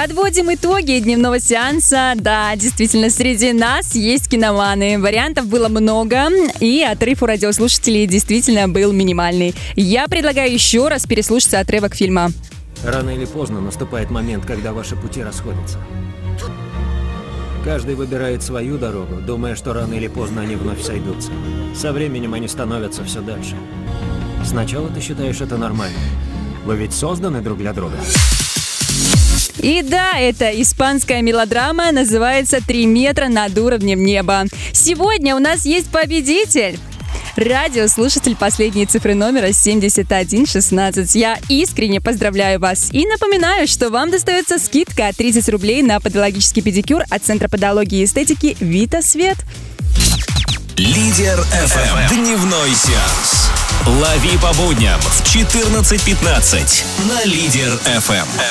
Подводим итоги дневного сеанса. Да, действительно, среди нас есть киноманы. Вариантов было много, и отрыв у радиослушателей действительно был минимальный. Я предлагаю еще раз переслушать отрывок фильма. Рано или поздно наступает момент, когда ваши пути расходятся. Каждый выбирает свою дорогу, думая, что рано или поздно они вновь сойдутся. Со временем они становятся все дальше. Сначала ты считаешь это нормально. Вы ведь созданы друг для друга. И да, это испанская мелодрама, называется «3 метра над уровнем неба». Сегодня у нас есть победитель. Радиослушатель последней цифры номера 7116. Я искренне поздравляю вас и напоминаю, что вам достается скидка 30 рублей на подологический педикюр от Центра подологии и эстетики «Вита Свет». Лидер FM. Дневной сеанс. Лови по будням в 14:15 на Лидер FM.